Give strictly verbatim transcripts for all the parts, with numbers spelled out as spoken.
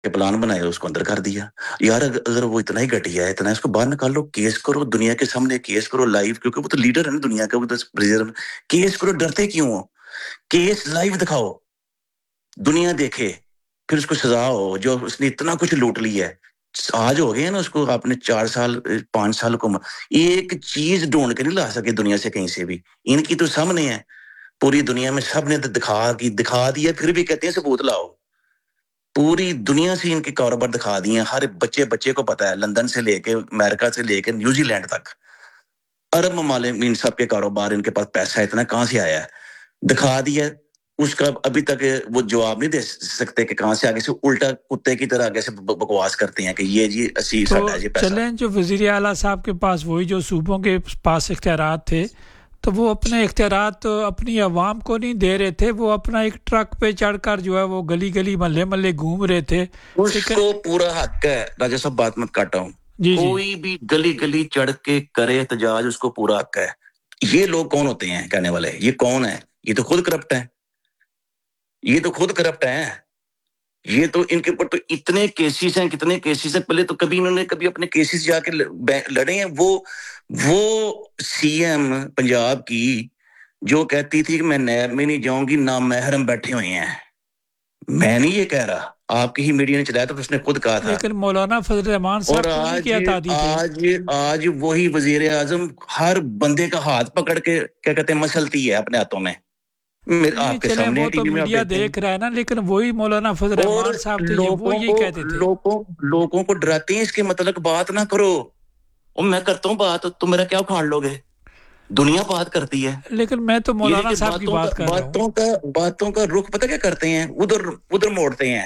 کہ پلان بنایا اس کو اندر کر دیا یار اگر وہ اتنا ہی گھٹیا ہے اتنا اس کو باہر نکال لو کیس کرو دنیا کے سامنے کیس کرو لائیو کیونکہ وہ تو لیڈر ہے نا دنیا کا وہ تو پریزیڈنٹ کیس کرو ڈرتے کیوں ہو کیس لائیو دکھاؤ دنیا دیکھے پھر اس کو سزا ہو جو اس نے اتنا کچھ لوٹ لیا ہے آج ہو گئے نا اس کو آپ نے چار سال پانچ سال کو ایک چیز ڈھونڈ کے نہیں لا سکے دنیا سے کہیں سے بھی ان کی تو سامنے ہے پوری دنیا میں سب نے دکھا کی دکھا دیا پھر بھی کہتے ہیں ثبوت لاؤ پوری دنیا سے ان کے کاروبار دکھا دیے ہیں ہر بچے بچے کو پتا ہے لندن سے لے کے امریکہ سے لے کے نیوزی لینڈ تک عرب ممالک ان سب کے کاروبار ان کے پاس پیسہ اتنا کہاں سے آیا ہے دکھا دیا اس کا ابھی تک وہ جواب نہیں دے سکتے کہ کہاں سے آگے سے الٹا کتے کی طرح آگے سے بکواس کرتے ہیں کہ یہ جی اسی ساڈا جی پیسہ چلیں جو وزیر اعلیٰ صاحب کے پاس وہی جو صوبوں کے پاس اختیارات تھے تو وہ اپنے اختیارات اپنی عوام کو نہیں دے رہے تھے وہ اپنا ایک ٹرک پہ چڑھ کر جو ہے وہ گلی گلی محلے محلے گھوم رہے تھے اس کو پورا حق ہے راجہ صاحب بات مت کاٹا ہوں جی کوئی جی بھی گلی گلی چڑھ کے کرے احتجاج اس کو پورا حق ہے یہ لوگ کون ہوتے ہیں کہنے والے یہ کون ہے یہ تو خود کرپٹ ہے یہ تو خود کرپٹ ہے یہ تو ان کے اوپر تو اتنے کیسز ہیں کتنے کیسز ہیں پہلے تو کبھی انہوں نے کبھی اپنے کیسز جا کے لڑے ہیں وہ وہ سی ایم پنجاب کی جو کہتی تھی کہ میں نیب میں نہیں جاؤں گی نامحرم بیٹھے ہوئے ہیں میں نہیں یہ کہہ رہا آپ کی ہی میڈیا نے چلایا تو اس نے خود کہا تھا لیکن مولانا فضل الرحمان صاحب اور تو نہیں آج کیا تھا آج آج وہی وزیر اعظم ہر بندے کا ہاتھ پکڑ کے کیا کہتے ہیں مسلتی ہے اپنے ہاتھوں میں نہیں چلیں وہ تو میڈیا دیکھ رہا ہے نا لیکن وہی مولانا فضل الرحمان صاحب تھے وہ یہی کہتے تھے لوگوں لوگوں کو ڈراتے ہیں اس کے مطلب بات نہ کرو اور میں کرتا ہوں بات تم میرا کیا اکھاڑ لو گے دنیا بات کرتی ہے لیکن میں تو مولانا صاحب کی بات کر رہا ہوں باتوں کا باتوں کا رخ پتہ کیا کرتے ہیں ادھر ادھر موڑتے ہیں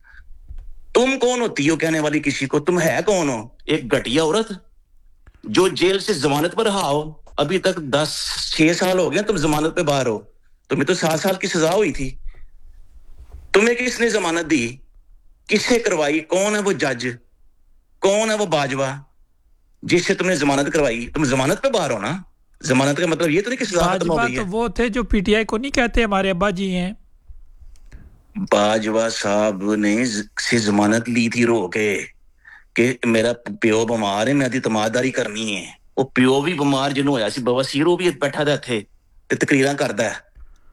تم کون ہوتی ہو کہنے والی کسی کو تم ہے کون ہو ایک گھٹیا عورت جو جیل سے ضمانت پر رہا ہو ابھی تک دس چھ سال ہو گئے تم ضمانت پہ باہر ہو تمہیں تو سات سال کی سزا ہوئی تھی تمہیں کس نے ضمانت دی کس سے کروائی کون ہے وہ جج کون ہے وہ باجوہ جس سے تم نے ضمانت کروائی تم ضمانت پہ باہر ہو نا ضمانت کا مطلب یہ تو نہیں کہ سزا ختم ہو گئی ہے تو وہ تھے جو پی ٹی آئی کو نہیں کہتے ہمارے ابا جی ہیں باجوہ صاحب نے سے ضمانت لی تھی رو کے کہ میرا پیو بیمار ہے میں ادھی تماداری کرنی ہے وہ پیو بھی بیمار جنوں ہویا سی بواسیر وہ بھی بیٹھا دا تھے تے تقریراں کردا ہے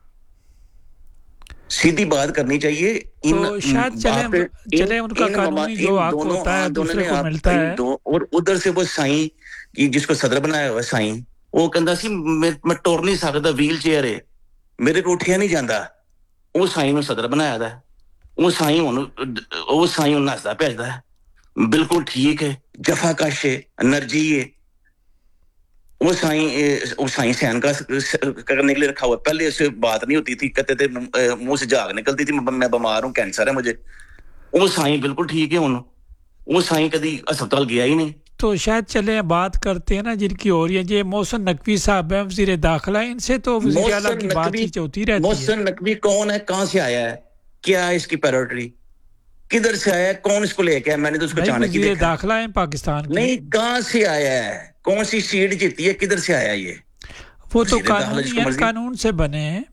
سیدھی بات کرنی چاہیے ان تو شاید چلیں چلیں ان کا قانونی جو حق ہوتا ہے دوسرے کو ملتا ہے اور ادھر سے وہ سائیں جس کو صدر بنایا ہوا سائیں وہ کہندا سی میں ٹور نہیں سکدا ویل چیئر ہے میرے کو اٹھیا نہیں جاندا وہ سائیں نو صدر بنایا دا وہ سائیں ہن وہ سائیں ہن نسدا بھیجدا ہے بالکل ٹھیک ہے جفا کش ہے انرجی ہے وہ سائیں وہ سائیں سین کا کرنے کے لیے رکھا ہوا پہلے اسے بات نہیں ہوتی تھی کہتے تھے منہ سے جھاگ نکلتی تھی میں بیمار ہوں کینسر ہے مجھے وہ سائیں بالکل ٹھیک ہے ہن وہ سائیں کبھی ہسپتال گیا ہی نہیں تو شاید چلیں بات کرتے ہیں نا جن کی ہو رہی ہے یہ محسن نقوی صاحب ہیں وزیر داخلہ ان سے تو وزیر اعلیٰ کی بات چیت ہوتی رہتی ہے محسن نقوی کون ہے کہاں سے آیا ہے کیا ہے اس کی پیروٹری کدھر سے آیا ہے کون اس کو لے کے آیا میں نے تو اس کو اچانک ہی دیکھا داخلہ ہے پاکستان کی نہیں کہاں سے آیا ہے کون سی سیٹ جیتی ہے کدھر سے آیا یہ وہ تو قانونی ہے قانون سے بنے ہیں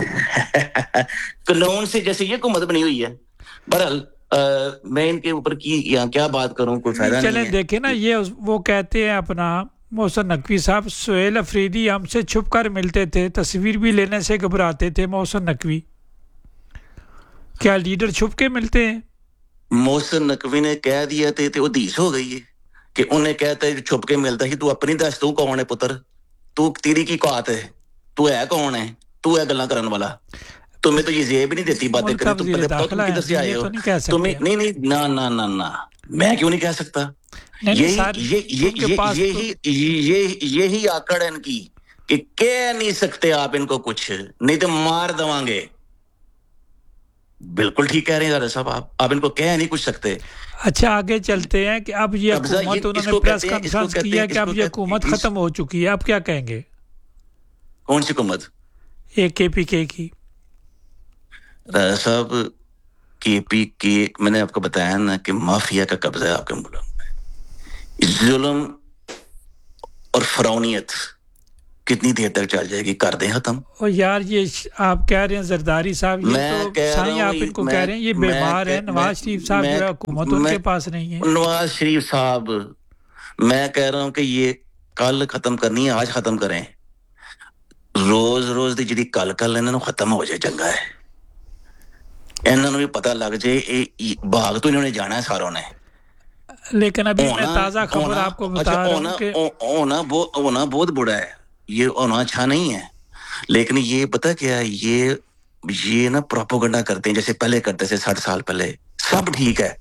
قانون سے جیسے یہ حکومت بنی ہوئی ہے بہرحال میں ان کے اوپر کی یہاں کیا بات کروں کوئی فائدہ نہیں ہے چلیں دیکھیں نا یہ وہ کہتے ہیں اپنا محسن نقوی صاحب سہیل افریدی ہم سے چھپ کر ملتے تھے تصویر بھی لینے سے گھبراتے تھے محسن نقوی کیا لیڈر چھپ کے ملتے ہیں محسن نقوی نے کہہ دیا تھے تو حدیث ہو گئی ہے کہ انہیں کہتا ہے چھپ کے ملتا ہی تو اپنی دس تو کون ہے پتر تو تیری کی قوت ہے تو ہے کون ہے تو ہے گلاں کرن والا تمہیں تو یہ زیب نہیں دیتی باتیں کریں تم پہلے بتاؤ تم کدھر سے آئے ہو تمہیں نہیں نہیں نہ نہ نہ نہ میں کیوں نہیں کہہ سکتا یہی یہی یہی یہی آکڑ ہے ان کی کہ کہہ نہیں سکتے آپ ان کو کچھ نہیں تو مار دواں گے بالکل ٹھیک کہہ رہے ہیں دادا صاحب آپ آپ ان کو کہہ نہیں کچھ سکتے اچھا آگے چلتے ہیں کہ اب یہ حکومت انہوں نے پریس کانفرنس کیا کہ اب یہ حکومت ختم ہو چکی ہے اب کیا کہیں گے کون سی حکومت یہ کے پی کے کی دادا صاحب کے پی کے میں نے آپ کو بتایا نا کہ مافیا کا قبضہ ہے آپ کے ملک میں ظلم اور فرعونیت کتنی دیر تک چل جائے گی؟ کر دیں ختم. اور یار یہ آپ کہہ رہے ہیں زرداری صاحب، یہ میں تو کہہ رہا سائیں آپ ہوں ان کو میں کہہ رہے ہیں یہ میں بیمار ہیں. میں نواز شریف صاحب میں جو ہے حکومت ان میں کے پاس نہیں ہے. نواز شریف صاحب میں کہہ رہا ہوں کہ یہ کل ختم کرنی ہے، آج ختم کریں. روز روز دی جڑی کل کل انہاں نوں ختم ہو جائے چنگا ہے. انہاں نوں بھی پتہ لگ جائے اے باغ تو انہوں نے جانا ہے ساروں نے. لیکن ابھی میں ہونا تازہ خبر ہونا آپ کو اچھا بتا رہا ہونا ہوں کہ ہونا بہت ہونا بہت بڑا ہے، یہ ہونا اچھا نہیں ہے. لیکن یہ پتہ کیا ہے، یہ یہ نا پروپیگنڈا کرتے ہیں جیسے پہلے کرتے تھے ساٹھ سال پہلے. سب ٹھیک ہے،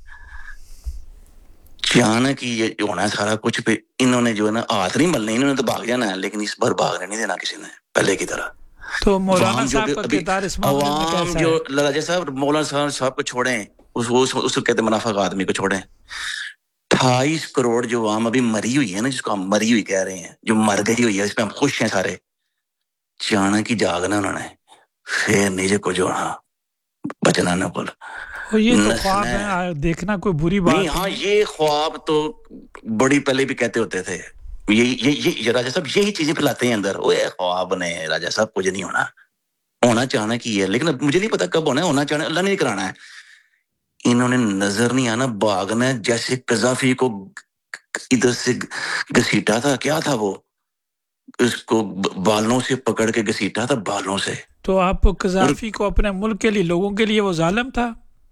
جانا کہ یہ ہونا ہے سارا کچھ پہ انہوں نے جو ہے نا ہاتھ نہیں ملنے، انہوں نے تو بھاگ جانا ہے، لیکن اس بار بھاگنے نہیں دینا کسی نے پہلے کی طرح. تو مولانا عوام جو صاحب بھی کا ابھی کردار اس معاملے میں عوام کیسا جو ہے؟ راجہ صاحب مولانا صاحب صاحب کو چھوڑیں، اس اس اس کو کہتے ہیں منافق آدمی کو چھوڑیں. اٹھائیس کروڑ جو عوام ابھی مری ہوئی ہے نا، جس کو ہم مری ہوئی کہہ رہے ہیں، جو مر گئی ہوئی ہے، اس پہ ہم خوش ہیں سارے. جانا کی جاگنا انہوں نے پھر نیچے کو جو ہاں بچنا نہ بول اور یہ تو خواب نسنا ہے، دیکھنا کوئی بری نہیں. بات ہاں نہیں ہے. یہ خواب تو بڑی پہلے بھی کہتے ہوتے تھے. یہ یہ یہ راجہ صاحب یہی چیزیں پھیلاتے ہیں اندر. وہ خواب نے راجہ صاحب کچھ نہیں ہونا، ہونا چاہنا کی ہے، لیکن مجھے نہیں پتا کب ہونا ہے. ہونا چاہنا اللہ نے نہیں کرانا ہے. انہوں نے نظر نہیں آنا، بھاگنا ہے جیسے قذافی کو ادھر سے گھسیٹا تھا. کیا تھا وہ، اس کو بالوں سے پکڑ کے گھسیٹا تھا، بالوں سے. تو آپ قذافی کو اپنے ملک کے لیے، لوگوں کے لیے وہ ظالم تھا.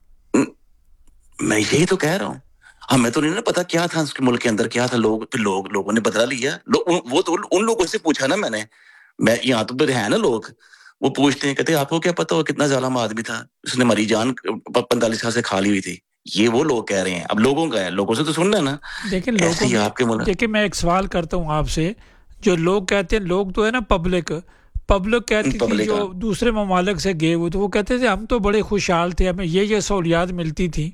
میں یہی تو کہہ رہا ہوں، ہمیں تو نہیں نا پتا کیا تھا اس کے ملک کے اندر کیا تھا. لوگ تو لوگ لوگوں نے بدلا لیا. وہ تو ان لوگوں سے پوچھا نا میں نے، میں یہاں تو ہے نا لوگ، وہ پوچھتے ہیں کہتے آپ کو کیا پتا وہ کتنا ظالم آدمی تھا، اس نے ہماری جان پینتالیس سال سے کھا لی ہوئی تھی. یہ وہ لوگ کہہ رہے ہیں. اب لوگوں کا ہے، لوگوں سے تو سننا ہے نا. لیکن ایسے لوگوں ہی میں آپ کے ملک دیکھیں، میں ایک سوال کرتا ہوں آپ سے. جو لوگ کہتے ہیں، لوگ تو ہے نا پبلک پبلک کہتی تھی پبلک جو دوسرے ممالک سے گئے ہوئے تو وہ کہتے تھے ہم تو بڑے خوشحال تھے، ہمیں یہ یہ سہولیات ملتی تھی.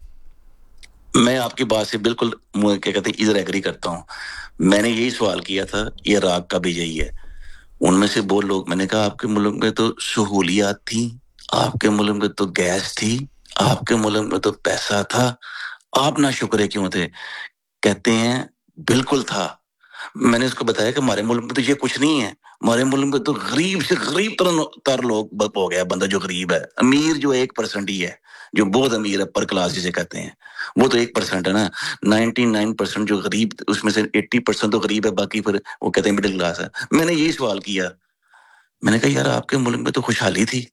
میں آپ کی بات سے بالکل کیا کہتے ہیں ادھر ایگری کرتا ہوں. میں نے یہی سوال کیا تھا، یہ عراق کا بھی یہی ہے. ان میں سے وہ لوگ، میں نے کہا آپ کے ملک میں تو سہولیات تھی، آپ کے ملک میں تو گیس تھی، آپ کے ملک میں تو پیسہ تھا، آپ نہ شکرے کیوں تھے؟ کہتے ہیں بالکل تھا. میں نے اس کو بتایا کہ ہمارے ملک میں تو یہ کچھ نہیں ہے. ہمارے ملک میں تو غریب سے غریب تر لوگ ہو گیا بندہ جو غریب ہے. امیر جو ایک پرسنٹ ہی ہے، جو بہت امیر ہے، پر کلاس جسے کہتے ہیں، وہ تو ایک پرسنٹ ہے نا. نائنٹی نائن پرسنٹ جو غریب، اس میں سے ایٹی پرسنٹ تو غریب ہے، باقی پھر وہ کہتے ہیں مڈل کلاس ہے. میں نے یہی سوال کیا. میں نے کہا یار آپ کے ملک میں تو خوشحالی تھی،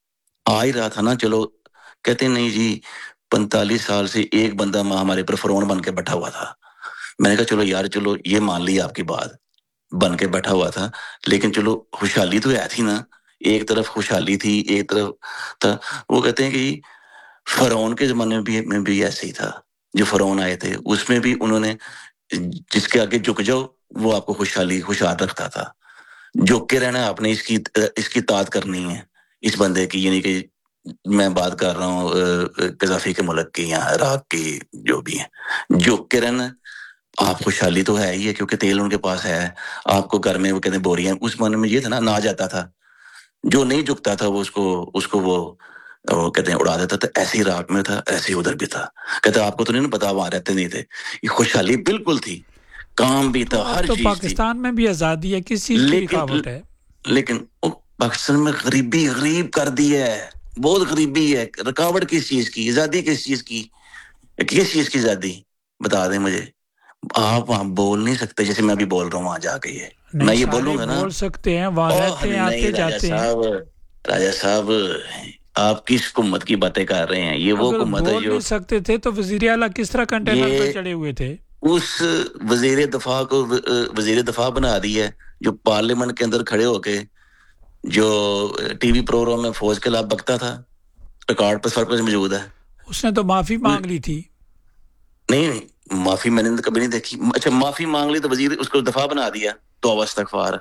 آ ہی رہا تھا نا. چلو کہتے ہیں نہیں جی پینتالیس سال سے ایک بندہ ہمارے پر فرعون بن کے بیٹھا ہوا تھا. میں نے کہا چلو یار چلو یہ مان لی آپ کی بات، بن کے بیٹھا ہوا تھا، لیکن چلو خوشحالی تو ہے تھی نا. ایک طرف خوشحالی تھی، ایک طرف تھا. وہ کہتے ہیں کہ فرعون کے زمانے میں بھی میں بھی ایسے ہی تھا. جو فرعون آئے تھے اس میں بھی انہوں نے جس کے آگے جھک جاؤ وہ آپ کو خوشحالی خوشحال رکھتا تھا. جھک کے رہنا آپ نے، اس کی اس کی اطاعت کرنی ہے اس بندے کی. یعنی کہ میں بات کر رہا ہوں قذافی کے ملک کی یا عراق کی، جو بھی ہیں، جھک کے رہنا. آپ خوشحالی تو ہے ہی ہے کیونکہ تیل ان کے پاس ہے. آپ کو گھر میں وہ کہتے ہیں بوریاں، اس زمانے میں یہ تھا نا، نہ جاتا تھا. جو نہیں جھکتا تھا وہ اس کو اس کو وہ وہ کہتے ہیں اڑا دیتا تھا. ایسے ہی عراق میں تھا، ایسے ہی ادھر بھی تھا. کہتے آپ کو تو نہیں نا پتا، وہاں رہتے نہیں تھے. یہ خوشحالی بالکل تھی، کام بھی تو تھا، اب ہر تو چیز تھی. پاکستان میں بھی آزادی ہے، کس چیز کی لیکن رکاوٹ ہے؟ لیکن پاکستان میں غریبی غریب کر دی ہے، بہت غریبی ہے. رکاوٹ کس چیز کی؟ آزادی کس چیز کی؟ کس چیز کی آزادی بتا دیں مجھے. آپ وہاں بول نہیں سکتے جیسے میں ابھی بول رہا ہوں وہاں جا کے. یہ نہیں میں یہ سارے بولوں گا نا، بول سکتے ہیں، وہاں اوہ رہتے ہیں، نہیں آتے راجہ جاتے ہیں. صاحب، راجہ صاحب آپ کس حکومت کی باتیں کر رہے ہیں؟ یہ وہ اگر حکومت ہے بول جو نہیں سکتے تھے تو وزیر اعلیٰ کس طرح کنٹینر پہ یہ چڑھے ہوئے تھے؟ اس وزیر دفاع کو وزیر دفاع بنا دی ہے جو پارلیمنٹ کے اندر کھڑے ہو کے جو ٹی وی پروگرام میں فوج کے خلاف بکتا تھا. ریکارڈ پر سر پر موجود ہے. اس نے تو معافی مانگ لی تھی. نہیں نہیں معافی میں نے کبھی نہیں دیکھی. اچھا معافی مانگ لی تو وزیر اس کو دفاع بنا دیا تو استغفار.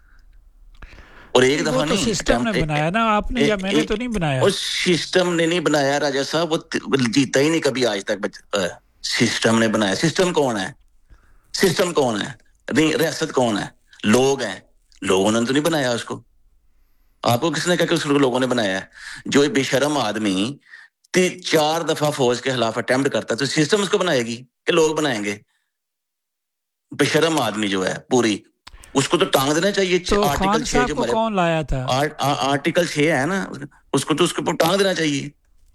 اور ایک وہ دفعہ تو نہیں سسٹم نے بنایا نا، آپ نے یا میں نے تو نہیں بنایا. اس سسٹم نے نہیں بنایا راجہ صاحب، وہ جیتا ہی نہیں کبھی آج تک. سسٹم نے بنایا. سسٹم کون ہے؟ سسٹم کون ہے؟ نہیں ریاست کون ہے؟ لوگ ہیں. لوگوں نے تو نہیں بنایا اس کو. آپ کو کس نے کہا کہ اس کو لوگوں نے بنایا ہے؟ جو بے شرم آدمی چار دفعہ فوج کے خلاف اٹیمپٹ کرتا ہے تو سسٹم اس کو بنائے گی کہ لوگ بنائیں گے؟ بے شرم آدمی جو ہے پوری اس کو تو ٹانگ دینا چاہیے. تو آرٹیکل خان چھ صاحب جو کو ہمارے کون لایا تھا؟ آرٹیکل چھ ہے نا, اس کو تو اس کے اوپر ٹانگ دینا چاہیے.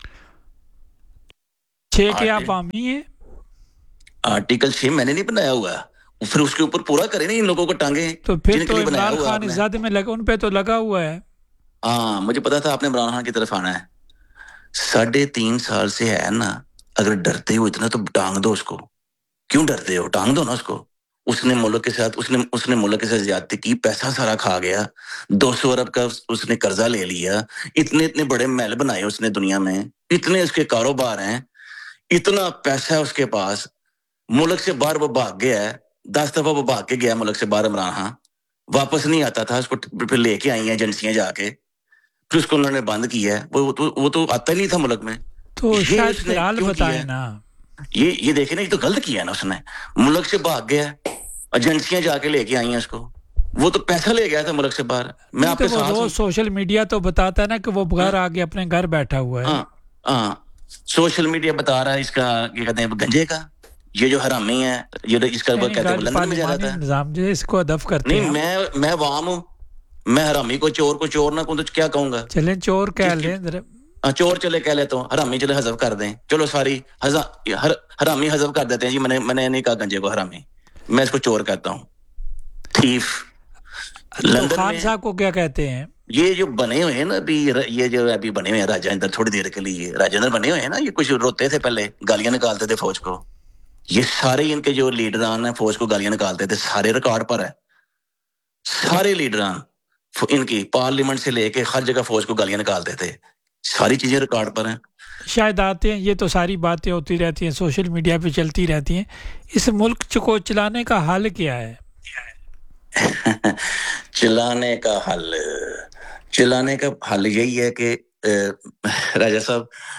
چھ کے آپ حامی ہیں؟ آرٹیکل چھ میں نے نہیں بنایا ہوا, پھر اس کے اوپر پورا کریں نا ان لوگوں کو ٹانگیں تو پھر جن کے تو لیے بنایا عمران ہوا آپ خان نے. زیادہ میں لگا, ان پہ تو لگا ہوا ہے. ہاں مجھے پتا تھا آپ نے عمران خان کی طرف آنا ہے. ساڑھے تین سال سے ہے نا, اگر ڈرتے ہو اتنا تو ٹانگ دو اس کو. کیوں ڈرتے ہو؟ ٹانگ دو نا اس کو. اس نے ملک کے ساتھ اس نے اس نے ملک کے ساتھ زیادتی کی, پیسہ سارا کھا گیا, دو سو ارب کا اس نے قرضہ لے لیا, اتنے اتنے بڑے محل بنائے اس نے دنیا میں, اتنے اس کے کاروبار ہیں, اتنا پیسہ ہے اس کے پاس. ملک سے باہر وہ بھاگ گیا ہے, دس دفعہ وہ بھاگ کے گیا ملک سے باہر عمران خان, واپس نہیں آتا تھا. اس کو پھر لے کے آئی ہیں ایجنسیاں جا کے, پھر اس کو انہوں نے بند کیا ہے. وہ تو وہ تو آتا ہی نہیں تھا ملک میں. تو یہ شاید اس پھر نے حال کیوں کیا بتائیں ہے؟ نا. یہ یہ دیکھیں نا, یہ تو غلط کیا نا اس نے. ملک سے بھاگ گیا, ایجنسیاں جا کے لے کے آئی ہیں اس کو. وہ تو پیسہ لے گیا تھا ملک سے باہر. میں نہیں آپ تو کے وہ ساتھ ہوں. روز سوشل میڈیا تو بتاتا ہے نا کہ وہ ہاں گھر آگے اپنے گھر بیٹھا ہوا ہے. ہاں ہاں سوشل میڈیا بتا رہا ہے اس کا کیا کہتے ہیں گنجے کا, یہ جو حرامی ہے, یہ اس کا وہ یعنی کہتے ہیں غیر وہ لندن میں جا پارلیمانی جاتا ہے. نظام جو ہے اس کو ادب کرتے ہیں نہیں آپ. میں میں عوام ہوں, میں حرامی کو چور کو چور نہ کہوں تو کیا کہوں گا. چلیں چور کہہ جس کی لیں ذرا. ہاں چور چلے کہہ لیتا ہوں, حرامی چلے حذف کر دیں, چلو ساری حرامی حذف کر دیتے ہیں جی. میں نے میں نے نہیں کہا گنجے کو حرامی, میں اس کو چور کہتا ہوں, تھیف. تو لندن خان میں صاحب کو کیا کہتے ہیں؟ یہ جو بنے ہوئے ہیں نا ابھی, یہ جو ابھی بنے ہوئے ہیں راجندر, تھوڑی دیر کے لیے راجندر بنے ہوئے ہیں نا, یہ کچھ روتے تھے پہلے, گالیاں نکالتے تھے فوج کو. یہ سارے ان کے جو لیڈران ہیں فوج کو گالیاں نکالتے تھے, سارے ریکارڈ پر ہے. سارے لیڈران ان کی پارلیمنٹ سے لے کے ہر جگہ فوج کو گالیاں نکالتے تھے, ساری چیزیں ریکارڈ پر ہیں. شاید آتے ہیں, یہ تو ساری باتیں ہوتی رہتی ہیں, سوشل میڈیا پہ چلتی رہتی ہیں. اس ملک کو چلانے کا حل کیا ہے؟ چلانے کا حل چلانے کا حل یہی ہے کہ راجہ صاحب,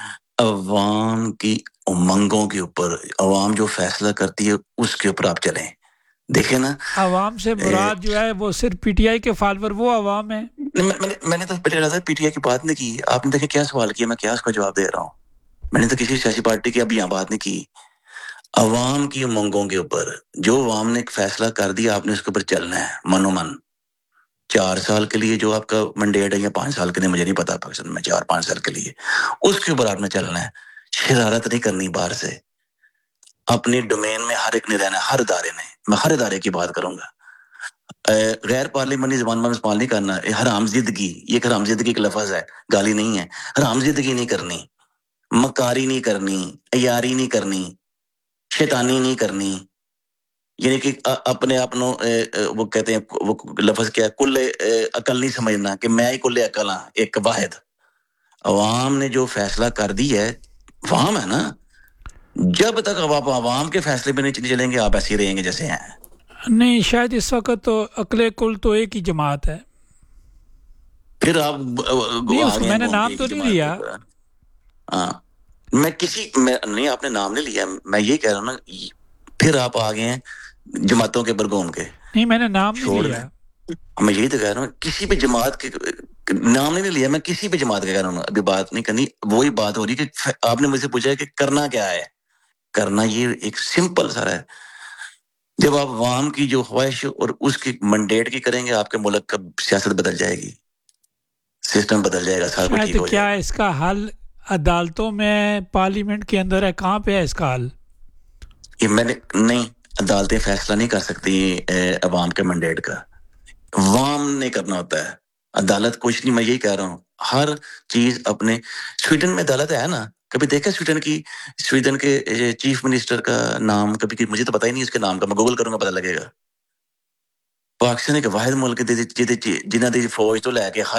عوام کی امنگوں کے اوپر, عوام جو فیصلہ کرتی ہے اس کے اوپر آپ چلیں. دیکھیں نا, عوام سے مراد جو ہے وہ صرف پی ٹی آئی کے فالوور وہ عوام ہیں. میں نے تو پہلے پی ٹی آئی کی بات نہیں کی. آپ نے دیکھیں کیا سوال کیا, میں کیا اس کا جواب دے رہا ہوں. میں نے تو کسی سیاسی پارٹی کی ابھی یہاں بات نہیں کی. عوام کی امنگوں کے اوپر جو عوام نے ایک فیصلہ کر دیا, آپ نے اس کے اوپر چلنا ہے منو من. چار سال کے لیے جو آپ کا منڈیٹ ہے, یا پانچ سال کے لیے, مجھے نہیں پتا پاکستان میں چار پانچ سال کے لیے, اس کے اوپر آپ نے چلنا ہے. شرارت نہیں کرنی باہر سے, اپنی ڈومین میں ہر ایک نے رہنا, ہر ادارے نے. میں ہر ادارے کی بات کروں گا, غیر پارلیمانی زبان میں استعمال نہیں کرنا. حرام زدگی, یہ ایک حرام زدگی کا لفظ ہے, گالی نہیں ہے. حرام زدگی نہیں کرنی, مکاری نہیں کرنی, عیاری نہیں کرنی, شیطانی نہیں کرنی. یعنی کہ اپنے آپ وہ کہتے ہیں, وہ لفظ کیا, کل عقل نہیں سمجھنا کہ میں ہی کل عقل ہاں, ایک واحد. عوام نے جو فیصلہ کر دی ہے, عوام ہے نا, جب تک آپ عوام کے فیصلے پہ نہیں چلیں گے, آپ ایسے ہی رہیں گے جیسے ہیں. نہیں, شاید اس وقت تو عقل کل تو ایک ہی جماعت ہے. پھر آپ نہیں, اس کو آگے میں نے گھوم کے نام ایک تو ہی نہیں جماعت کے لیا. اوپر. ہاں میں کسی میں نہیں, آپ نے نام نہیں لیا, میں یہ کہہ رہا ہوں نا, پھر آپ آگے ہیں جماعتوں کے اوپر گھوم کے. نہیں, میں نے نام نہیں چھوڑ لیا. دیں, میں یہی تو کہہ رہا ہوں, کسی بھی جماعت کے نام نہیں لیا, میں کسی بھی جماعت کا کہہ رہا ہوں. ابھی بات نہیں کرنی, وہی بات ہو رہی کہ آپ نے مجھ سے پوچھا ہے کہ کرنا کیا ہے. کرنا یہ ایک سمپل سا ہے, جب آپ عوام کی جو خواہش اور اس کی منڈیٹ کی کریں گے, آپ کے ملک کا سیاست بدل جائے گی, سسٹم بدل جائے گا, سارا کچھ ٹھیک شاید ہو کیا جائے گا. اس کا حل عدالتوں میں, پارلیمنٹ کے اندر ہے, کہاں پہ ہے اس کا حل؟ یہ میں نے نہیں, عدالتیں فیصلہ نہیں کر سکتی عوام کے منڈیٹ کا, عوام نے کرنا ہوتا ہے. عدالت کچھ نہیں, میں یہی کہہ رہا ہوں, ہر چیز اپنے. سویڈن میں عدالت ہے نا, کبھی دیکھا سویڈن کی, سویڈن کے چیف منسٹر کا نام کبھی, مجھے تو پتا ہی نہیں اس کے نام کا, میں گوگل کروں گا پتا لگے گا. پاکستان ایک واحد ملک جنہ دی فوج تو لے کے ہر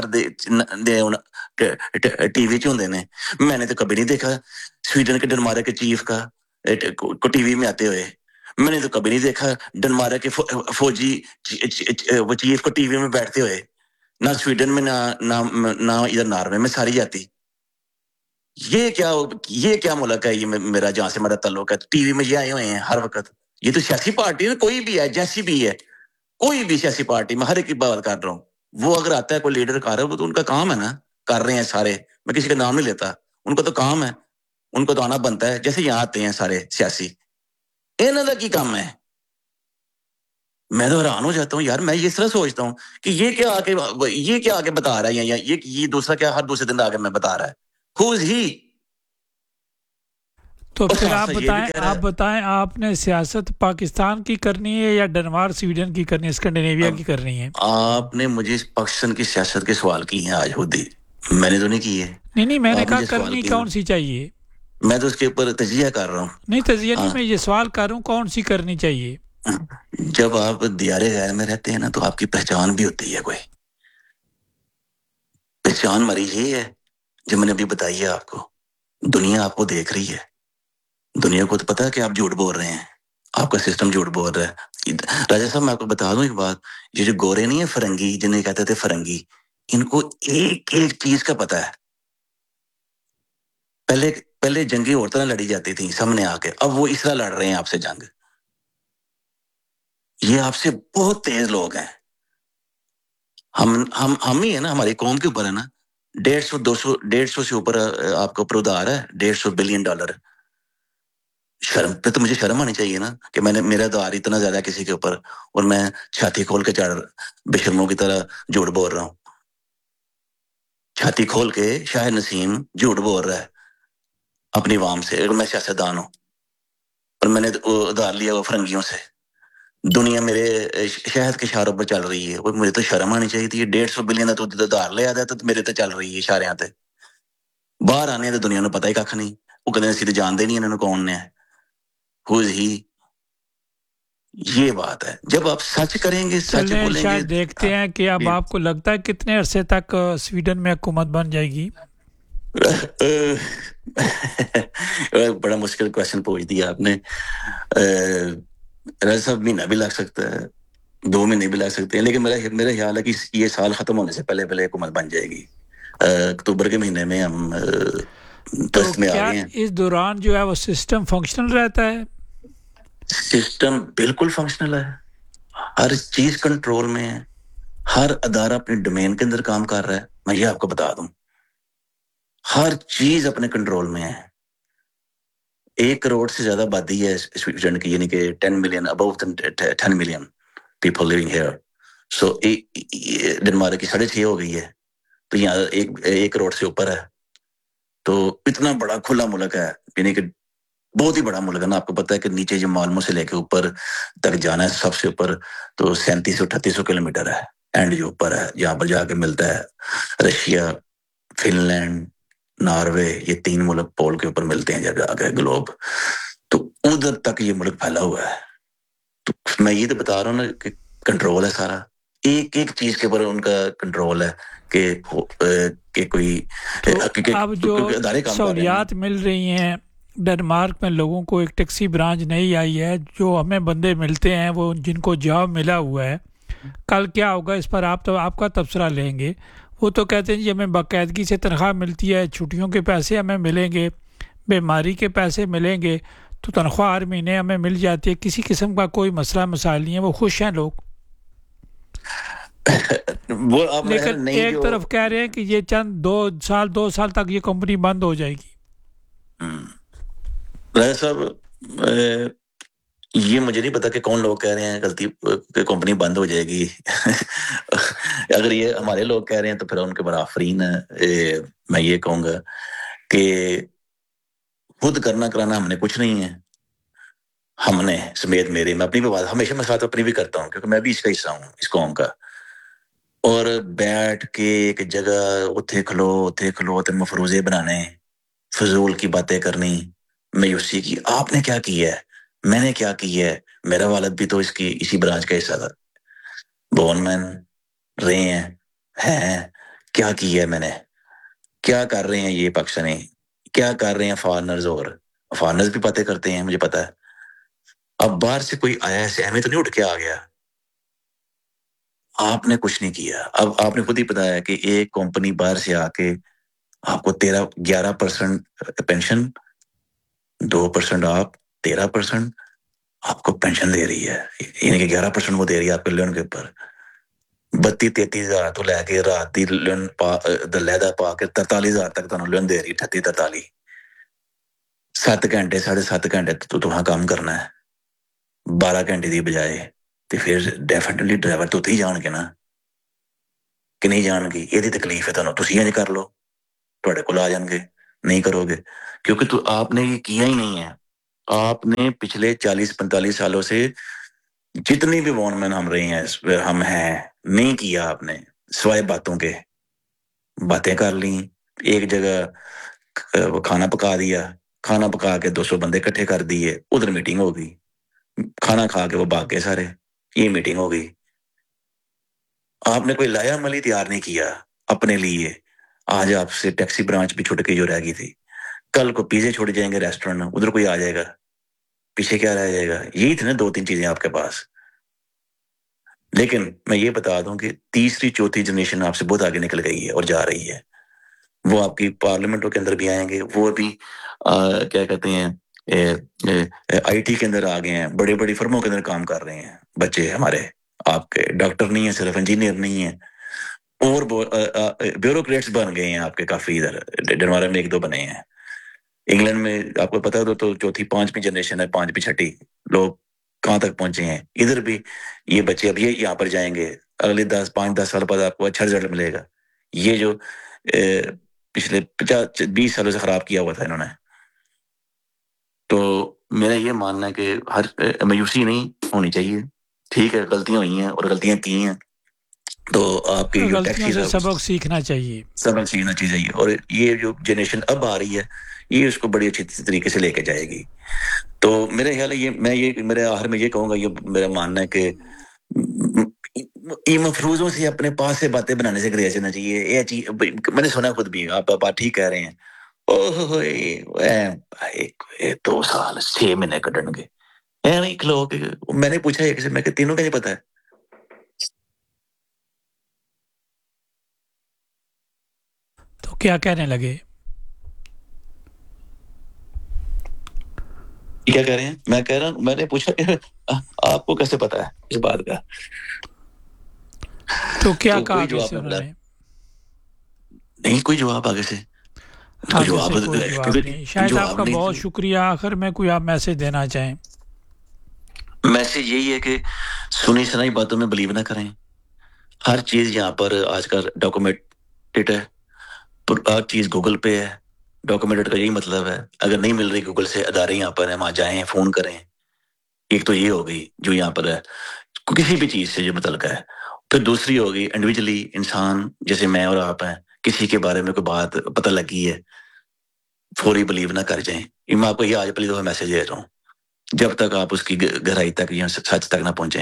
ٹی وی چ ہوندے نے. میں نے تو کبھی نہیں دیکھا سویڈن کے ڈنمارک کے چیف کا کو ٹی وی میں آتے ہوئے. میں نے تو کبھی نہیں دیکھا ڈنمارک کے فوجی وہ چیف کو ٹی وی میں بیٹھتے ہوئے, نہ سویڈن میں, نہ نہ ادھر ناروے میں ساری جاتی. یہ کیا یہ کیا ملک ہے یہ میرا, جہاں سے میرا تعلق ہے. ٹی وی میں یہ آئے ہوئے ہیں ہر وقت. یہ تو سیاسی پارٹی ہے, کوئی بھی ہے, جیسی بھی ہے, کوئی بھی سیاسی پارٹی, میں ہر ایک کی بات کر رہا ہوں. وہ اگر آتا ہے کوئی لیڈر کر رہا ہے, وہ تو ان کا کام ہے نا, کر رہے ہیں سارے, میں کسی کا نام نہیں لیتا, ان کا تو کام ہے, ان کو تو آنا بنتا ہے. جیسے یہاں آتے ہیں سارے سیاسی, انہوں کا کی کام ہے. میں تو حیران ہو جاتا ہوں یار, میں اس طرح سوچتا ہوں کہ یہ کیا آ کے یہ کیا آگے بتا رہا ہے, یا یہ یہ دوسرا کیا ہر دوسرے دن آگے میں بتا رہا ہے, ہو از ہی. تو اور پھر ساتھ آپ ساتھ یہ بھی بتائیں کہہ رہا آپ ہے بتائیں آپ نے سیاست پاکستان کی کرنی ہے یا ڈنمارک سویڈن کی کرنی ہے, اسکینڈینیویا اب کی کرنی ہے؟ آپ نے مجھے پاکستان کی سیاست کے سوال کی ہیں آج خود ہی, میں نے تو نہیں کی ہے. نہیں نہیں, میں نے آپ کہا مجھے سوال کرنی کیے کون ہیں, سی چاہیے. میں تو اس کے اوپر تجزیہ کر رہا ہوں. نہیں تجزیہ نہیں, ہاں, میں یہ سوال کر رہا ہوں کون سی کرنی چاہیے. جب آپ دیار غیر میں رہتے ہیں نا تو آپ کی پہچان بھی ہوتی ہے, کوئی پہچان ہماری یہ ہے جو میں نے ابھی بتائی ہے آپ کو. دنیا آپ کو دیکھ رہی ہے, دنیا کو تو پتا ہے کہ آپ جھوٹ بول رہے ہیں, آپ کا سسٹم جھوٹ بول رہا ہے. راجا صاحب میں آپ کو بتا دوں ایک بات, یہ جو گورے نہیں ہے فرنگی جنہیں کہتے تھے فرنگی, ان کو ایک ایک چیز کا پتا ہے. پہلے پہلے جنگی عورتیں لڑی جاتی تھیں سامنے آ کے, اب وہ اس طرح لڑ رہے ہیں آپ سے جنگ. یہ آپ سے بہت تیز لوگ ہیں. ہم ہم ہم ہی ہے نا, ہماری قوم کے اوپر ہے نا ڈیڑھ سو دو سو ڈیڑھ سو سے اوپر آپ کا اوپر ادھار ہے, ڈیڑھ سو بلین ڈالر. شرم پہ تو مجھے شرم آنی چاہیے نا کہ میں نے میرا ادھار اتنا زیادہ کسی کے اوپر, اور میں چھاتی کھول کے چڑھ بے شرموں کی طرح جھوٹ بول رہا ہوں. چھاتی کھول کے شاہ نسیم جھوٹ بول رہا ہے اپنی عوام سے, اگر میں سیاستدان ہوں اور میں نے ادھار لیا وہ فرنگیوں سے. دنیا میرے شہد کے اشاروں پر چل رہی ہے, وہ مجھے تو شرم آنی چاہیے تھی. ڈیڑھ سو بلین تو ادھار لے آتا ہے تو میرے تو چل رہی ہے اشارے تے. باہر آنے تو دنیا نے پتا ہی کھ نہیں, وہ کدے اسی تو جانتے نہیں انہوں نے کون نے, ہو از ہی. یہ بات ہے, جب آپ سچ کریں گے سچ چلیں بولیں گے. شاید دیکھتے ہیں کہ اب آپ کو لگتا ہے کتنے عرصے تک سویڈن میں حکومت بن جائے گی. بڑا مشکل کوشچن پوچھ دیا آپ نے. راجا صاحب مہینہ بھی لگ سکتا ہے, دو مہینے بھی لگ سکتے ہیں, لیکن میرا میرا خیال ہے کہ یہ سال ختم ہونے سے پہلے پہلے حکومت بن جائے گی. اکتوبر کے مہینے میں ہم تو دست میں آ کیا گئے ہیں. اس دوران جو ہے وہ سسٹم فنکشنل رہتا ہے؟ سسٹم بالکل فنکشنل ہے, ہر چیز کنٹرول میں ہے, ہر ادارہ اپنے ڈومین کے اندر کام کر رہا ہے. میں یہ آپ کو بتا دوں, ہر چیز اپنے کنٹرول میں ہے. ایک کروڑ سے زیادہ آبادی ہے سویڈن کی, یعنی کہ ٹین ملین ابو ten million people living hair. سو ڈنمارک کی ساڑھے چھ ہو گئی ہے, تو یہاں ایک ایک کروڑ سے اوپر ہے. تو اتنا بڑا کھلا ملک ہے, یعنی کہ بہت ہی بڑا ملک ہے نا. آپ کو پتا ہے کہ نیچے جو مالمو سے لے کے اوپر تک جانا ہے سب سے اوپر, تو سینتیس سو اٹھتیس سو کلو میٹر ہے. اینڈ جو اوپر ہے جہاں پر جا کے ملتا ہے رشیا, فن لینڈ, ناروے, یہ تین ملک پول کے اوپر ملتے ہیں جب آگے گلوب, تو ادھر تک یہ ملک پھیلا ہوا ہے. تو میں یہ تو بتا رہا ہوں نا کہ کنٹرول ہے سارا, ایک ایک چیز کے اوپر ان کا کنٹرول ہے کہ کہ کوئی تو اب جو ادارے کام کر رہے ہیں نا. سہولیات مل رہی ہیں ڈنمارک میں لوگوں کو, ایک ٹیکسی برانچ نہیں آئی ہے, جو ہمیں بندے ملتے ہیں وہ جن کو جاب ملا ہوا ہے, کل کیا ہوگا اس پر آپ تو آپ کا تبصرہ لیں گے. وہ تو کہتے ہیں جی ہمیں باقاعدگی سے تنخواہ ملتی ہے, چھٹیوں کے پیسے ہمیں ملیں گے, بیماری کے پیسے ملیں گے, تو تنخواہ ہر مہینے ہمیں مل جاتی ہے, کسی قسم کا کوئی مسئلہ مسائل نہیں ہے, وہ خوش ہیں لوگ. وہ آپ لیکن نہیں ایک جو طرف کہہ رہے ہیں کہ یہ چند دو سال دو سال تک یہ کمپنی بند ہو جائے گی. راجا صاحب یہ مجھے نہیں پتا کہ کون لوگ کہہ رہے ہیں غلطی کہ کمپنی بند ہو جائے گی. اگر یہ ہمارے لوگ کہہ رہے ہیں تو پھر ان کے بڑا آفرین ہے. میں یہ کہوں گا کہ خود کرنا کرانا ہم نے کچھ نہیں ہے, ہم نے سمیت میرے, میں اپنی بھی بات ہمیشہ میں ساتھ اپنی بھی کرتا ہوں کیونکہ میں بھی اس کا حصہ ہوں اس قوم کا. اور بیٹھ کے ایک جگہ اتھے کھلو اتھے کھلو تے مفروضے بنانے, فضول کی باتیں کرنی, مایوسی کی. آپ نے کیا کی ہے, میں نے کیا کی ہے, میرا والد بھی تو اس کی اسی برانچ کا حصہ تھا. بون مین رہے ہیں ہیں کیا کی ہے میں نے, کیا کر رہے ہیں یہ پاکستانی, کیا کر رہے ہیں فارنرز, اور فارنرز بھی باتیں کرتے ہیں مجھے پتا ہے. اب باہر سے کوئی آیا ایسے ہمیں تو نہیں اٹھ کے آ گیا, آپ نے کچھ نہیں کیا. اب آپ نے خود ہی بتایا کہ ایک کمپنی باہر سے آ کے آپ کو تیرہ گیارہ پرسنٹ پینشن, دو پرسنٹ آپ, تیرہ پرسنٹ آپ کو پینشن دے رہی ہے, یعنی کہ گیارہ پرسنٹ وہ دے رہی ہے آپ کے لون کے اوپر. بتی تینتیس ہزار تو لے کے رات کی لون پا لہدا پا کے ترتالیس ہزار تک تمہیں لون دے رہی, اٹھتی ترتالی, سات گھنٹے ساڑھے سات گھنٹے تو تمہیں کام کرنا ہے, بارہ گھنٹے کی بجائے. ਤੇ ਫਿਰ ਡੈਫੀਨਿਟਲੀ ਡਰਾਈਵਰ ਤੋਂ ਉੱਥੇ ਹੀ ਜਾਣਗੇ ਨਾ ਕਿ ਨਹੀਂ ਜਾਣਗੇ। ਇਹਦੀ ਤਕਲੀਫ ਹੈ ਤੁਹਾਨੂੰ, ਤੁਸੀਂ ਇੰਜ ਕਰ ਲਓ, ਤੁਹਾਡੇ ਕੋਲ आ जाएंगे। नहीं करोगे क्योंकि तो आपने ये किया ही नहीं है। आपने पिछले चालीस पैंतालीस सालों से जितनी भी वॉनमैन हम रहे हैं हम हैं नहीं किया आपने, सिवाय बातों के। बातें कर ली, एक जगह खाना पका दिया, खाना पका के दो सौ बंदे इकट्ठे कर दिए, उधर मीटिंग हो गई, खाना खा के वो भाग गए सारे, ये मीटिंग हो गई। आपने कोई लाया अमली तैयार नहीं किया अपने लिए। आज आपसे टैक्सी ब्रांच भी छुट गई जो रह गई थी, कल को पिज़्ज़े छुट जाएंगे रेस्टोरेंट में, उधर कोई आ जाएगा, पीछे क्या रह जाएगा। यही थी ना दो तीन चीजें आपके पास। लेकिन मैं ये बता दूं कि तीसरी चौथी जनरेशन आपसे बहुत आगे निकल गई है और जा रही है। वो आपकी पार्लियामेंटों के अंदर भी आएंगे, वो भी आ, क्या कहते हैं आईटी के अंदर आ गए हैं, बड़े बड़ी फर्मों के अंदर काम कर रहे हैं बच्चे हमारे। आपके डॉक्टर नहीं है, सिर्फ इंजीनियर नहीं है, और ब्यूरोक्रेट्स बन गए हैं आपके काफी। इधर डरवारा में एक दो बने हैं, इंग्लैंड में आपको पता हो तो चौथी पांचवी जनरेशन है, पांचवी छठी लोग कहाँ तक पहुंचे हैं। इधर भी ये बच्चे अब ये यहाँ पर जाएंगे, अगले दस पांच दस साल बाद आपको अच्छा रिजल्ट मिलेगा। ये जो ए, पिछले पचास बीस सालों से खराब किया हुआ था इन्होंने। तो मेरा ये मानना है कि हर मायूसी नहीं होनी चाहिए। ठीक है, गलतियां हुई हैं और गलतियां की हैं तो आपकी जो गलतियों से सबक सीखना चाहिए, सबक सीखना चाहिए। और ये जो जनरेशन अब आ रही है ये उसको बड़ी अच्छी तरीके से लेके जाएगी। तो मेरे ख्याल है ये मैं ये मेरे आखिर में ये कहूंगा, ये मेरा मानना है कि मफरूजों से अपने पास से बातें बनाने से ग्रेस होना चाहिए। ये चीज मैंने सुना खुद भी, आप बात ठीक कह रहे हैं। ओह दो साल छह महीने कटणगे ऐਵੇਂ खलो के। मैंने पूछा एक से, मैं कि तीनों का नहीं पता है। तो क्या कहने लगे? क्या कह रहे हैं? मैं कह रहा हूँ, मैंने पूछा कि आपको कैसे पता है इस बात का? तो क्या तो कहा कोई आगे जवाब से उन्होंने? नहीं, कोई जवाब आगे से आगे जवाब से कोई जवाब नहीं। शायद जवाब आपका नहीं, बहुत शुक्रिया। आखिर में कोई आप मैसेज देना चाहें? मैसेज यही है कि सुनी सुनाई बातों में बिलीव ना करें। हर चीज यहाँ पर आजकल डॉक्यूमेंटेड है, हर चीज गूगल पे है। डॉक्यूमेंटेड का यही मतलब है, अगर नहीं मिल रही गूगल से, अदारे यहाँ पर है, वहां जाएं, फोन करें। एक तो ये हो गई जो यहाँ पर है किसी भी चीज से जो मतलब है। फिर दूसरी होगी इंडिविजुअली इंसान, जैसे मैं और आप हैं, किसी के बारे में कोई बात पता लगी है, फौरी बिलीव ना कर जाएं। ये मैं आपको ये आज पहली दफा मैसेज दे रहा हूँ, जब तक आप उसकी गहराई तक या सच तक ना पहुंचे।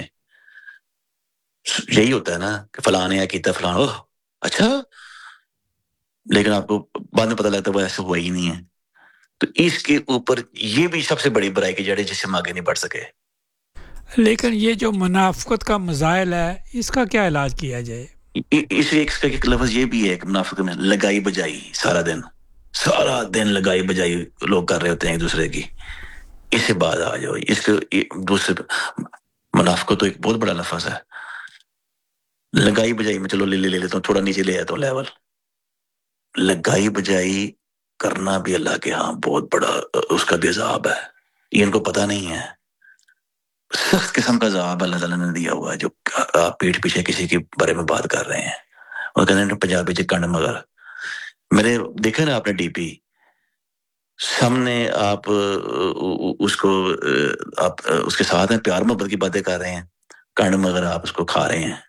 यही होता है ना कि फलाने या किता फलाना, ओह अच्छा, लेकिन आपको बाद में पता लगता है वो ऐसा हुआ ही नहीं है। तो इसके ऊपर ये भी सबसे बड़ी बुराई की जड़ है जिससे हम आगे नहीं बढ़ सके। लेकिन ये जो मुनाफिकत का मजाइल है, इसका क्या इलाज किया जाए? इस एक, एक लफ्ज ये भी है कि मुनाफिक में लगाई बजाई, सारा दिन सारा दिन लगाई बजाई लोग कर रहे होते हैं एक दूसरे की। इससे बात आ जाओ, इसके दूसरे मुनाफिक तो एक बहुत बड़ा लफ्ज है। लगाई बजाई में चलो ले ले ले लेता हूँ, थोड़ा नीचे ले आता हूँ लेवल। लगाई बजाई करना भी अल्लाह के यहाँ बहुत बड़ा उसका भी अज़ाब है, ये इनको पता नहीं है। सख्त किस्म का अज़ाब अल्लाह ताला ने दिया हुआ है। जो आप पीठ पीछे किसी के बारे में बात कर रहे हैं और कहते हैं पंजाबी च कंड मगर। मेरे देखे ना आपने डीपी सामने, आप उसको आप उसके साथ में प्यार मोहब्बत की बातें कर रहे हैं, कंड मगर आप उसको खा रहे हैं।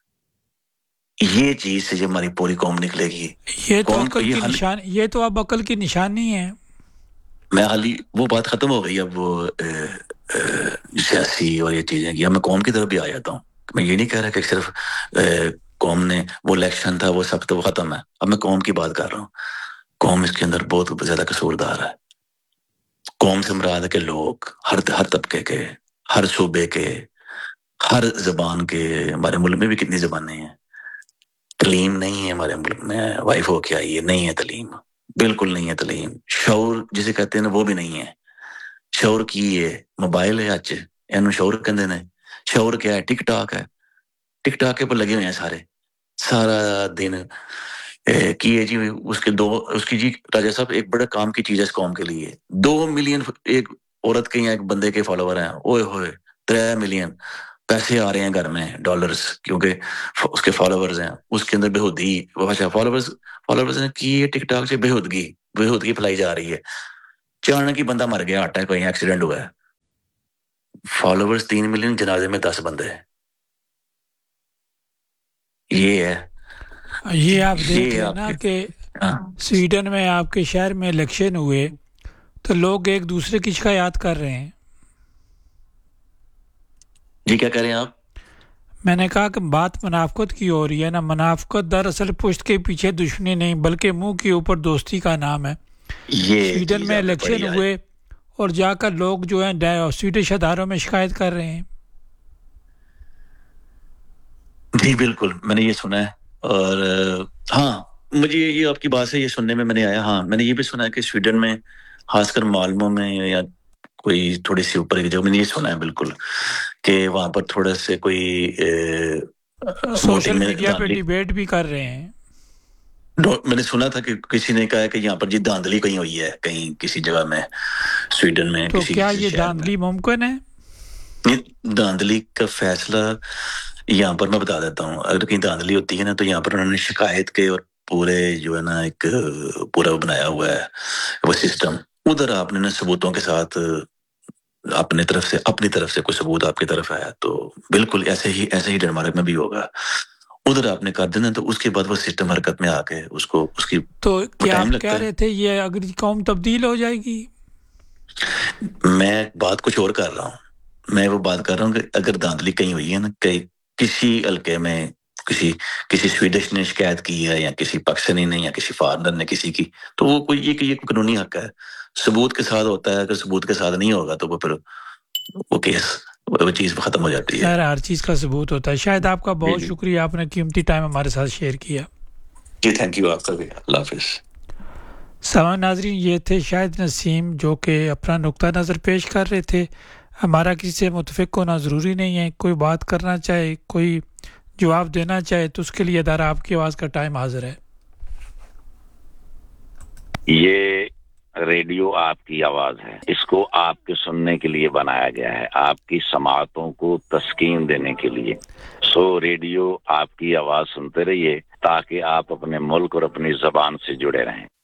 ये चीज से जो हमारी पूरी कौम निकलेगी, ये तो अकल की निशान, ये तो अब अकल की निशानी है। मैं हाली वो बात खत्म हो गई, अब वो सियासी और ये चीजें की। मैं कौम की तरफ भी आ जाता हूँ। मैं ये नहीं कह रहा कि सिर्फ कौम ने वो इलेक्शन था वो सब तो वो खत्म है। अब मैं कौम की बात कर रहा हूँ। कौम इसके अंदर बहुत ज्यादा कसूरदार है। कौम से मुराद है कि लोग हर हर तबके के, हर सूबे के, हर जबान के। हमारे मुल्क में भी कितनी जबानें हैं। तलीम नहीं है हमारे मुल्क में, वाइफ हो क्या ये नहीं है तलीम, बिल्कुल नहीं है तलीम। शौर जिसे कहते हैं ना वो भी नहीं है। शौर की है मोबाइल है, अच एनू शौर कहते हैं। शौर क्या है? टिक टॉक है। टिक टॉक के पर लगे हुए हैं सारे, सारा दिन ए, की है जी उसके दो उसकी जी राजा साहब एक बड़ा काम की चीज है इस कौम के लिए। दो मिलियन एक औरत के या एक बंदे के फॉलोवर हैं, ओए होए त्रै मिलियन। پیسے آ رہے ہیں گھر میں ڈالرز کیونکہ اس کے فالوورز ہیں اس کے اندر بےہودگی اچھا فالوورز فالوورز نے کی ٹک ٹاک سے بےہودگی بےہودگی پھیلائی جا رہی ہے چانا کی بندہ مر گیا آٹا کوئی ایکسیڈنٹ ہوا ہے فالوورز تین ملین جنازے میں دس بندے ہیں یہ ہے یہ آپ دیکھ لیں نا کہ ہاں سویڈن میں آپ کے شہر میں الیکشن ہوئے تو لوگ ایک دوسرے کی شکایات کر رہے ہیں. جی کیا کہہ رہے ہیں آپ؟ میں نے کہا کہ بات منافقت کی ہو رہی ہے نا. منافقت دراصل پشت کے پیچھے دشمنی نہیں بلکہ منہ کے اوپر دوستی کا نام ہے. یہ سویڈن میں الیکشن ہوئے اور جا کر لوگ جو ہیں سویڈش اداروں میں شکایت کر رہے ہیں. جی بالکل میں نے یہ سنا ہے اور ہاں مجھے یہ آپ کی بات سے یہ سننے میں میں نے آیا ہاں میں نے یہ بھی سنا ہے کہ سویڈن میں خاص کر مالموں میں یا کوئی تھوڑی سی اوپر کی جگہ میں نے یہ سنا ہے بالکل کہ وہاں پر تھوڑا سے کوئی سوشل میڈیا پہ ڈیبیٹ بھی کر رہے ہیں. میں نے سنا تھا کہ کسی نے کہا کہ یہاں پر جی دھاندلی کہیں ہوئی ہے کہیں کسی جگہ میں سویڈن میں تو کسی کیا یہ دھاندلی ممکن ہے؟ دھاندلی کا فیصلہ یہاں پر میں بتا دیتا ہوں اگر کہیں دھاندلی ہوتی ہے نا تو یہاں پر انہوں نے شکایت کے اور پورے جو ہے نا ایک پورا بنایا ہوا ہے وہ سسٹم ادھر آپ نے نا ثبوتوں کے ساتھ اپنے طرف سے اپنی طرف سے کوئی ثبوت آپ کی طرف آیا تو بالکل ایسے ہی ایسے ہی ڈنمارک میں بھی ہوگا ادھر آپ نے کر دینا تو اس کے بعد وہ سسٹم حرکت میں آ کے اس کو اس کی تو کیا آپ کہہ رہے تھے یہ اگر قوم تبدیل ہو جائے گی؟ میں بات کچھ اور کر رہا ہوں میں وہ بات کر رہا ہوں کہ اگر دھاندلی کہیں ہوئی ہے نا کہ کسی حلقے میں کسی کسی سویڈش نے شکایت کی ہے یا کسی پاکستانی نے یا کسی فارنر نے کسی کی تو وہ کوئی یہ کہ یہ قانونی حق ہے ثبوت کے ساتھ ہوتا ہے اگر ثبوت کے ساتھ نہیں ہوگا تو وہ پھر وہ کیس وہ چیز ختم ہو جاتی ہے. ہر چیز کا ثبوت ہوتا ہے. شاید آپ کا بہت شکریہ آپ نے قیمتی ٹائم ہمارے ساتھ شیئر کیا. جی تھینک یو آپ کا بھی. اللہ حافظ. سامان ناظرین یہ تھے شاہد نسیم جو کہ اپنا نقطہ نظر پیش کر رہے تھے. ہمارا کسی سے متفق ہونا ضروری نہیں ہے. کوئی بات کرنا چاہے کوئی جواب دینا چاہے تو اس کے لیے ادارہ آپ کی آواز کا ٹائم حاضر ہے. یہ ریڈیو آپ کی آواز ہے اس کو آپ کے سننے کے لیے بنایا گیا ہے آپ کی سماعتوں کو تسکین دینے کے لیے. سو ریڈیو آپ کی آواز سنتے رہیے تاکہ آپ اپنے ملک اور اپنی زبان سے جڑے رہیں.